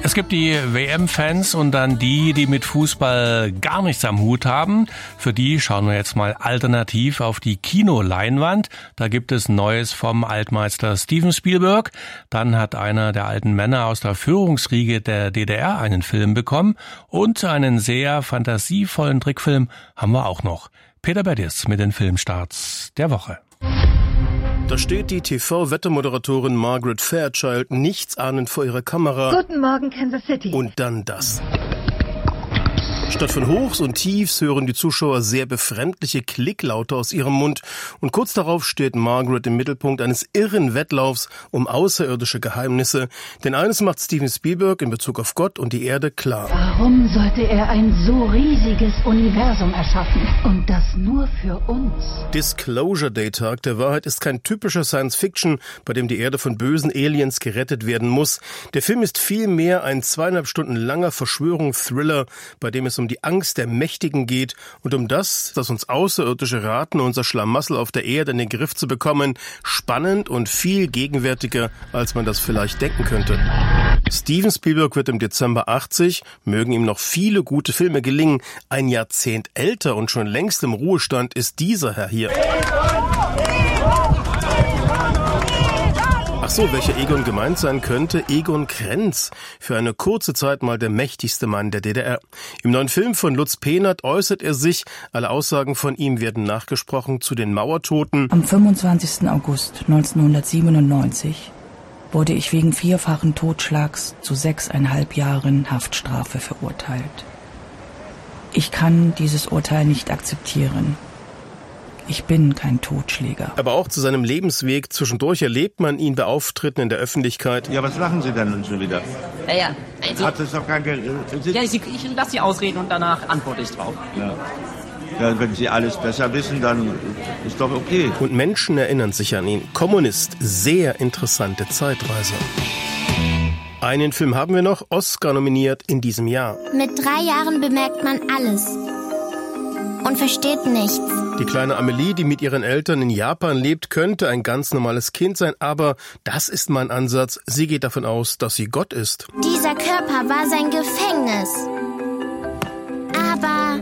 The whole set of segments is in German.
Es gibt die WM-Fans und dann die mit Fußball gar nichts am Hut haben. Für die schauen wir jetzt mal alternativ auf die Kinoleinwand. Da gibt es Neues vom Altmeister Steven Spielberg. Dann hat einer der alten Männer aus der Führungsriege der DDR einen Film bekommen. Und einen sehr fantasievollen Trickfilm haben wir auch noch. Peter Bettis mit den Filmstarts der Woche. Da steht die TV-Wettermoderatorin Margaret Fairchild nichtsahnend vor ihrer Kamera. Guten Morgen, Kansas City. Und dann das. Statt von Hochs und Tiefs hören die Zuschauer sehr befremdliche Klicklaute aus ihrem Mund. Und kurz darauf steht Margaret im Mittelpunkt eines irren Wettlaufs um außerirdische Geheimnisse. Denn eines macht Steven Spielberg in Bezug auf Gott und die Erde klar. Warum sollte er ein so riesiges Universum erschaffen? Und das nur für uns? Disclosure Day, Tag der Wahrheit, ist kein typischer Science-Fiction, bei dem die Erde von bösen Aliens gerettet werden muss. Der Film ist vielmehr ein 2,5 Stunden langer Verschwörungsthriller, bei dem es um die Angst der Mächtigen geht und um das, dass uns Außerirdische raten, unser Schlamassel auf der Erde in den Griff zu bekommen. Spannend und viel gegenwärtiger, als man das vielleicht denken könnte. Steven Spielberg wird im Dezember 80, mögen ihm noch viele gute Filme gelingen. Ein Jahrzehnt älter und schon längst im Ruhestand ist dieser Herr hier. Ach so, welcher Egon gemeint sein könnte? Egon Krenz. Für eine kurze Zeit mal der mächtigste Mann der DDR. Im neuen Film von Lutz Pehnert äußert er sich. Alle Aussagen von ihm werden nachgesprochen zu den Mauertoten. Am 25. August 1997 wurde ich wegen 4-fachen Totschlags zu 6,5 Jahren Haftstrafe verurteilt. Ich kann dieses Urteil nicht akzeptieren. Ich bin kein Totschläger. Aber auch zu seinem Lebensweg. Zwischendurch erlebt man ihn bei Auftritten in der Öffentlichkeit. Ja, was lachen Sie denn schon wieder? Ja, also, Hat es doch gar kein... ja, ich lasse Sie ausreden und danach antworte ich drauf. Ja. Ja, wenn Sie alles besser wissen, dann ist doch okay. Und Menschen erinnern sich an ihn. Kommunist, sehr interessante Zeitreise. Einen Film haben wir noch, Oscar nominiert in diesem Jahr. Mit 3 Jahren bemerkt man alles und versteht nichts. Die kleine Amelie, die mit ihren Eltern in Japan lebt, könnte ein ganz normales Kind sein, aber das ist mein Ansatz. Sie geht davon aus, dass sie Gott ist. Dieser Körper war sein Gefängnis. Aber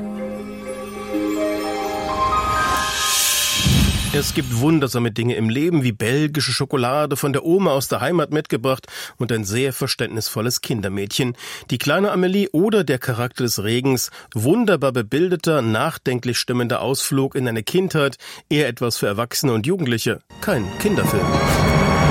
es gibt wundersame Dinge im Leben, wie belgische Schokolade von der Oma aus der Heimat mitgebracht und ein sehr verständnisvolles Kindermädchen. Die kleine Amelie oder der Charakter des Regens, wunderbar bebildeter, nachdenklich stimmender Ausflug in eine Kindheit, eher etwas für Erwachsene und Jugendliche, kein Kinderfilm.